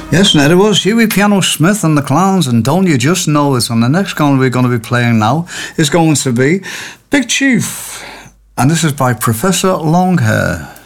Yes, Ned, it was Huey Piano Smith and the Clowns, and don't you just know it? And the next one we're going to be playing now is going to be Big Chief, and this is by Professor Longhair.